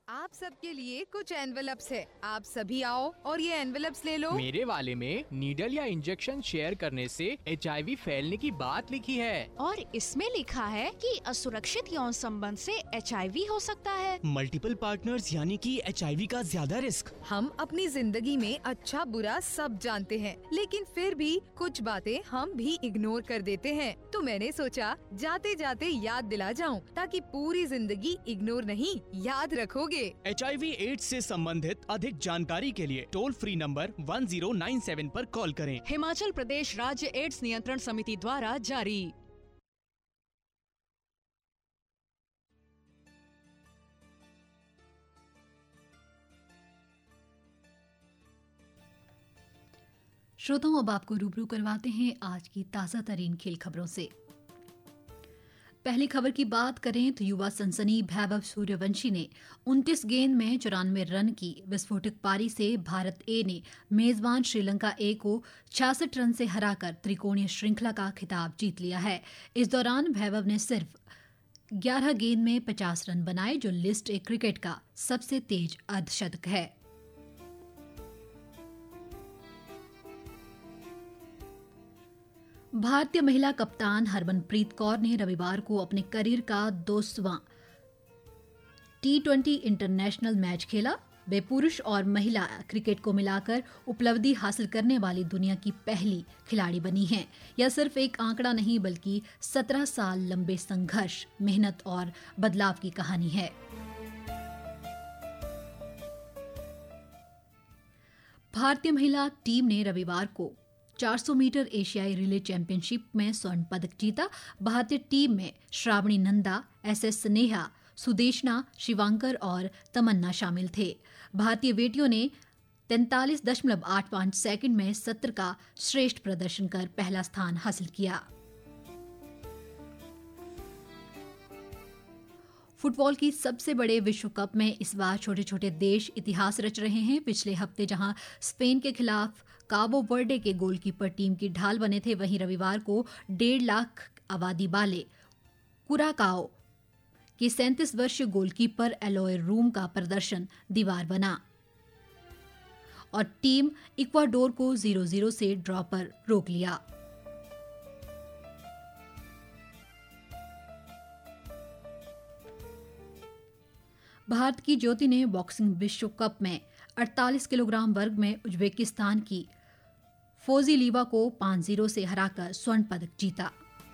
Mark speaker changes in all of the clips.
Speaker 1: आप सबके लिए कुछ एनवेलप्स है। आप सभी आओ और ये एनवेलप्स ले लो।
Speaker 2: मेरे वाले में नीडल या इंजेक्शन शेयर करने से HIV फैलने की बात लिखी है।
Speaker 3: और इसमें लिखा है कि असुरक्षित यौन संबंध से HIV हो सकता है।
Speaker 4: मल्टीपल पार्टनर्स यानी कि HIV का ज्यादा रिस्क।
Speaker 1: हम अपनी जिंदगी में अच्छा बुरा सब जानते हैं, लेकिन फिर भी कुछ बातें हम भी इग्नोर कर देते हैं। तो मैंने सोचा जाते जाते याद दिला जाऊं, ताकि पूरी जिंदगी इग्नोर नहीं याद रखोगे।
Speaker 4: HIV एड्स से संबंधित अधिक जानकारी के लिए टोल फ्री नंबर 1097 पर कॉल करें।
Speaker 3: हिमाचल प्रदेश राज्य एड्स नियंत्रण समिति द्वारा जारी।
Speaker 5: श्रोताओं, अब आपको रूबरू करवाते हैं आज की ताज़ा तरीन खेल खबरों से। पहली खबर की बात करें तो युवा सनसनी वैभव सूर्यवंशी ने 29 गेंद में 94 रन की विस्फोटक पारी से भारत ए ने मेजबान श्रीलंका ए को 66 रन से हराकर त्रिकोणीय श्रृंखला का खिताब जीत लिया है। इस दौरान वैभव ने सिर्फ 11 गेंद में 50 रन बनाए, जो लिस्ट ए क्रिकेट का सबसे तेज अर्धशतक है। भारतीय महिला कप्तान हरमनप्रीत कौर ने रविवार को अपने करियर का 2वां T20 इंटरनेशनल मैच खेला। वे पुरुष और महिला क्रिकेट को मिलाकर उपलब्धि हासिल करने वाली दुनिया की पहली खिलाड़ी बनी हैं। यह सिर्फ एक आंकड़ा नहीं, बल्कि 17 साल लंबे संघर्ष, मेहनत और बदलाव की कहानी है। भारतीय महिला टीम ने रविवार को 400 मीटर एशियाई रिले चैंपियनशिप में स्वर्ण पदक जीता। भारतीय टीम में श्रावणी नंदा, SS स्नेहा, सुदेशना, शिवांकर और तमन्ना शामिल थे। भारतीय बेटियों ने 43.85 सेकंड में सत्र का श्रेष्ठ प्रदर्शन कर पहला स्थान हासिल किया। फुटबॉल की सबसे बड़े विश्व कप में इस बार छोटे छोटे देश इतिहास रच रहे हैं। पिछले हफ्ते जहां स्पेन के खिलाफ काबो वर्डे के गोलकीपर टीम की ढाल बने थे, वहीं रविवार को 1.5 लाख आबादी वाले कुराकाओ के 37 वर्षीय गोलकीपर एलोय रूम का प्रदर्शन दीवार बना और टीम इक्वाडोर को 0-0 से ड्रॉ पर रोक लिया। भारत की ज्योति ने बॉक्सिंग विश्व कप में 48 किलोग्राम वर्ग में उज्बेकिस्तान की फोजी लीवा को 5-0 से हराकर स्वर्ण पदक जीता।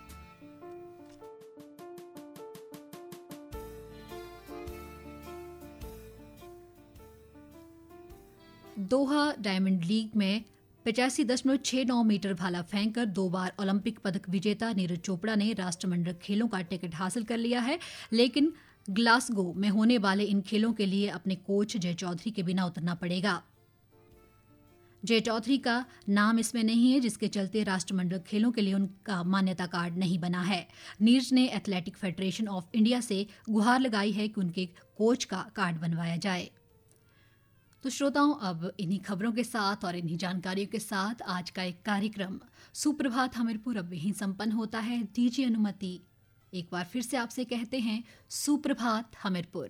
Speaker 5: दोहा डायमंड लीग में 85.69 मीटर भाला फेंककर 2 बार ओलंपिक पदक विजेता नीरज चोपड़ा ने राष्ट्रमंडल खेलों का टिकट हासिल कर लिया है, लेकिन ग्लासगो में होने वाले इन खेलों के लिए अपने कोच जय चौधरी के बिना उतरना पड़ेगा। जय चौधरी का नाम इसमें नहीं है, जिसके चलते राष्ट्रमंडल खेलों के लिए उनका मान्यता कार्ड नहीं बना है। नीरज ने एथलेटिक फेडरेशन ऑफ इंडिया से गुहार लगाई है कि उनके कोच का कार्ड बनवाया जाए। तो श्रोताओं, अब इन्हीं खबरों के साथ और इन्हीं जानकारियों के साथ आज का एक कार्यक्रम सुप्रभात हमीरपुर अब यहीं संपन्न होता है। दीजिए अनुमति, एक बार फिर से आपसे कहते हैं सुप्रभात हमीरपुर।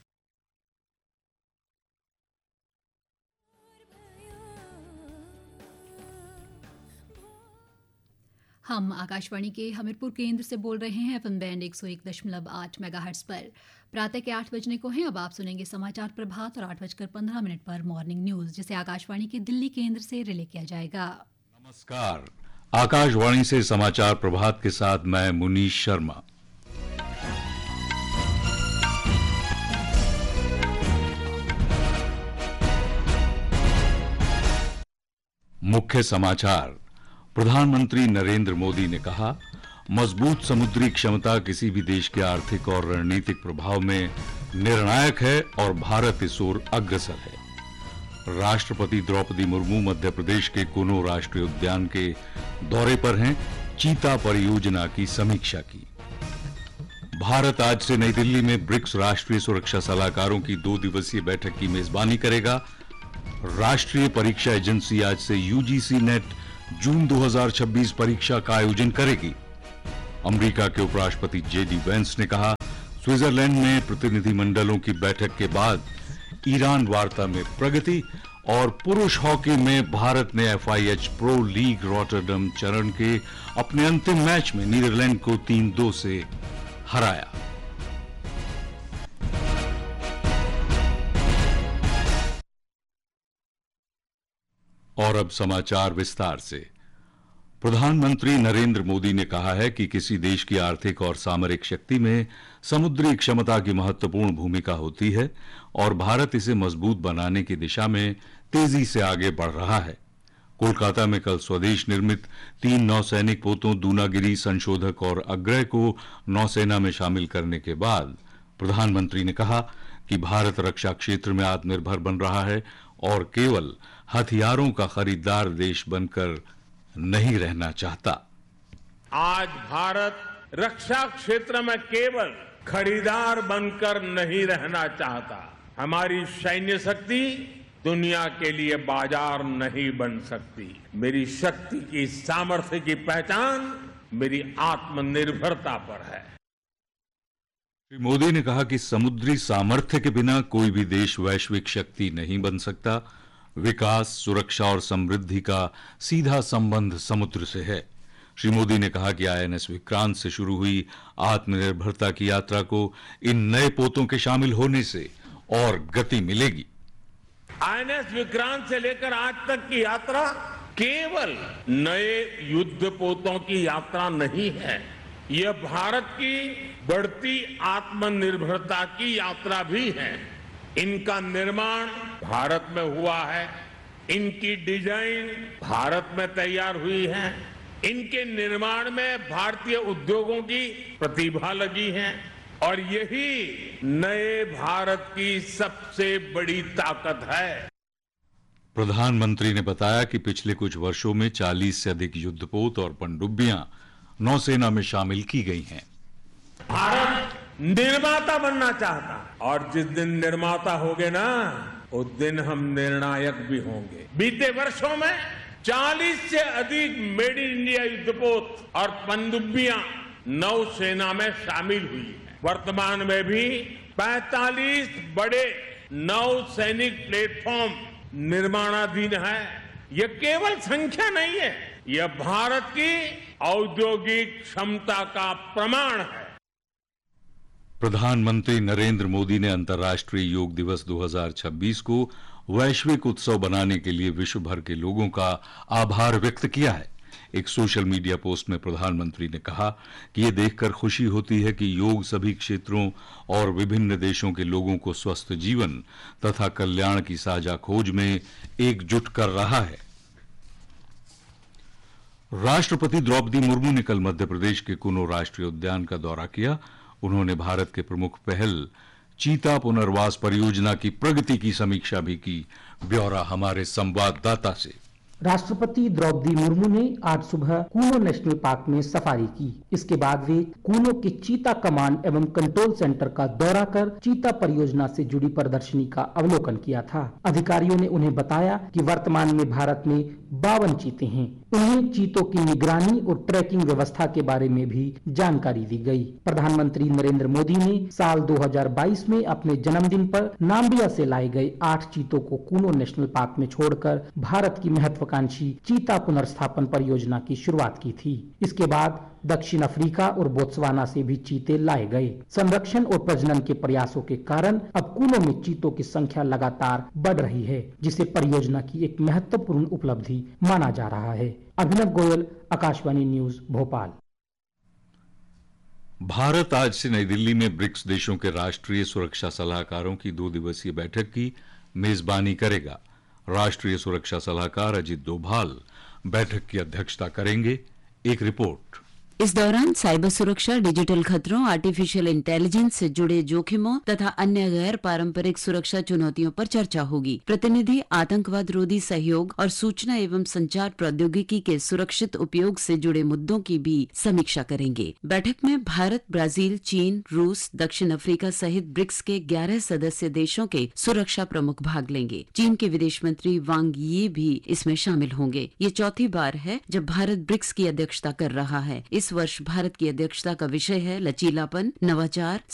Speaker 5: हम आकाशवाणी के हमीरपुर केंद्र से बोल रहे हैं एफएम बैंड 101.8 मेगाहर्ट्ज पर। प्रातः के 8 बजने को हैं। अब आप सुनेंगे समाचार प्रभात और 8:15 पर मॉर्निंग न्यूज, जिसे आकाशवाणी के दिल्ली केंद्र से रिले किया जाएगा।
Speaker 6: नमस्कार, आकाशवाणी से समाचार प्रभात के साथ मैं मुनीश शर्मा। मुख्य समाचार। प्रधानमंत्री नरेंद्र मोदी ने कहा, मजबूत समुद्री क्षमता किसी भी देश के आर्थिक और रणनीतिक प्रभाव में निर्णायक है और भारत इस ओर अग्रसर है। राष्ट्रपति द्रौपदी मुर्मू मध्य प्रदेश के कुनो राष्ट्रीय उद्यान के दौरे पर हैं। चीता परियोजना की समीक्षा की। भारत आज से नई दिल्ली में ब्रिक्स राष्ट्रीय सुरक्षा सलाहकारों की 2 दिवसीय बैठक की मेजबानी करेगा। राष्ट्रीय परीक्षा एजेंसी आज से UGC नेट जून 2026 परीक्षा का आयोजन करेगी। अमेरिका के उपराष्ट्रपति JD वैंस ने कहा, स्विट्जरलैंड में प्रतिनिधिमंडलों की बैठक के बाद ईरान वार्ता में प्रगति और पुरुष हॉकी में भारत ने FIH प्रो लीग रॉटरडम चरण के अपने अंतिम मैच में नीदरलैंड को 3-2 से हराया। और अब समाचार विस्तार से। प्रधानमंत्री नरेंद्र मोदी ने कहा है कि किसी देश की आर्थिक और सामरिक शक्ति में समुद्री क्षमता की महत्वपूर्ण भूमिका होती है और भारत इसे मजबूत बनाने की दिशा में तेजी से आगे बढ़ रहा है। कोलकाता में कल स्वदेश निर्मित 3 नौसैनिक पोतों दूनागिरी, संशोधक और अग्रय को नौसेना में शामिल करने के बाद प्रधानमंत्री ने कहा कि भारत रक्षा क्षेत्र में आत्मनिर्भर बन रहा है और केवल हथियारों का खरीदार देश बनकर नहीं रहना चाहता।
Speaker 7: आज भारत रक्षा क्षेत्र में केवल खरीदार बनकर नहीं रहना चाहता। हमारी सैन्य शक्ति दुनिया के लिए बाजार नहीं बन सकती। मेरी शक्ति की, सामर्थ्य की पहचान मेरी आत्मनिर्भरता पर है।
Speaker 6: श्री मोदी ने कहा कि समुद्री सामर्थ्य के बिना कोई भी देश वैश्विक शक्ति नहीं बन सकता। विकास, सुरक्षा और समृद्धि का सीधा संबंध समुद्र से है। श्री मोदी ने कहा कि INS विक्रांत से शुरू हुई आत्मनिर्भरता की यात्रा को इन नए पोतों के शामिल होने से और गति मिलेगी।
Speaker 7: INS विक्रांत से लेकर आज तक की यात्रा केवल नए युद्ध पोतों की यात्रा नहीं है, यह भारत की बढ़ती आत्मनिर्भरता की यात्रा भी है। इनका निर्माण भारत में हुआ है, इनकी डिजाइन भारत में तैयार हुई है, इनके निर्माण में भारतीय उद्योगों की प्रतिभा लगी है और यही नए भारत की सबसे बड़ी ताकत है।
Speaker 6: प्रधानमंत्री ने बताया कि पिछले कुछ वर्षों में 40 से अधिक युद्धपोत और पनडुब्बियां नौसेना में शामिल की गई हैं।
Speaker 7: भारत निर्माता बनना चाहता और जिस दिन निर्माता होंगे ना, उस दिन हम निर्णायक भी होंगे। बीते वर्षों में 40 से अधिक मेड इन इंडिया युद्धपोत और पनडुब्बियां नौसेना में शामिल हुई है। वर्तमान में भी 45 बड़े नौसैनिक प्लेटफॉर्म निर्माणाधीन है। यह केवल संख्या नहीं है, यह भारत की औद्योगिक क्षमता का प्रमाण है।
Speaker 6: प्रधानमंत्री नरेंद्र मोदी ने अंतर्राष्ट्रीय योग दिवस 2026 को वैश्विक उत्सव बनाने के लिए विश्व भर के लोगों का आभार व्यक्त किया है। एक सोशल मीडिया पोस्ट में प्रधानमंत्री ने कहा कि यह देखकर खुशी होती है कि योग सभी क्षेत्रों और विभिन्न देशों के लोगों को स्वस्थ जीवन तथा कल्याण की साझा खोज में एकजुट कर रहा है। राष्ट्रपति द्रौपदी मुर्मू ने कल मध्य प्रदेश के कुनो राष्ट्रीय उद्यान का दौरा किया। उन्होंने भारत के प्रमुख पहल चीता पुनर्वास परियोजना की प्रगति की समीक्षा भी की। ब्यौरा हमारे संवाददाता से।
Speaker 8: राष्ट्रपति द्रौपदी मुर्मू ने आज सुबह कूनो नेशनल पार्क में सफारी की। इसके बाद वे कूनो के चीता कमांड एवं कंट्रोल सेंटर का दौरा कर चीता परियोजना से जुड़ी प्रदर्शनी का अवलोकन किया था। अधिकारियों ने उन्हें बताया कि वर्तमान में भारत में 52 चीते हैं। उन्हें चीतों की निगरानी और ट्रैकिंग व्यवस्था के बारे में भी जानकारी दी गई। प्रधानमंत्री नरेंद्र मोदी ने साल 2022 में अपने जन्मदिन पर नाम्बिया से लाए गए 8 चीतों को कूनो नेशनल पार्क में छोड़कर भारत की महत्वाकांक्षी चीता पुनर्स्थापन परियोजना की शुरुआत की थी। इसके बाद दक्षिण अफ्रीका और बोत्सवाना से भी चीते लाए गए। संरक्षण और प्रजनन के प्रयासों के कारण अब कूनो में चीतों की संख्या लगातार बढ़ रही है, जिसे परियोजना की एक महत्वपूर्ण उपलब्धि माना जा रहा है। अभिनव गोयल, आकाशवाणी न्यूज, भोपाल।
Speaker 6: भारत आज से नई दिल्ली में ब्रिक्स देशों के राष्ट्रीय सुरक्षा सलाहकारों की 2 दिवसीय बैठक की मेजबानी करेगा। राष्ट्रीय सुरक्षा सलाहकार अजित डोभाल बैठक की अध्यक्षता करेंगे। एक रिपोर्ट।
Speaker 9: इस दौरान साइबर सुरक्षा, डिजिटल खतरों, आर्टिफिशियल इंटेलिजेंस से जुड़े जोखिमों तथा अन्य गैर पारंपरिक सुरक्षा चुनौतियों पर चर्चा होगी। प्रतिनिधि आतंकवाद रोधी सहयोग और सूचना एवं संचार प्रौद्योगिकी के सुरक्षित उपयोग से जुड़े मुद्दों की भी समीक्षा करेंगे। बैठक में भारत, ब्राजील, चीन, रूस, दक्षिण अफ्रीका सहित ब्रिक्स के 11 सदस्य देशों के सुरक्षा प्रमुख भाग लेंगे। चीन के विदेश मंत्री वांग यी भी इसमें शामिल होंगे। ये चौथी बार है जब भारत ब्रिक्स की अध्यक्षता कर रहा है। इस वर्ष भारत की अध्यक्षता का विषय है लचीलापन, नवाचार,